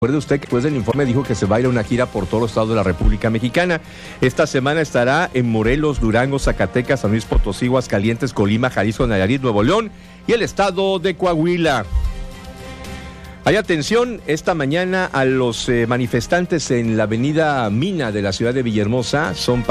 Recuerde usted que después del informe dijo que se va a ir a una gira por todos los estados de la República Mexicana. Esta semana estará en Morelos, Durango, Zacatecas, San Luis Potosí, Aguascalientes, Colima, Jalisco, Nayarit, Nuevo León y el estado de Coahuila. Hay atención esta mañana a los manifestantes en la avenida Mina de la ciudad de Villahermosa. Son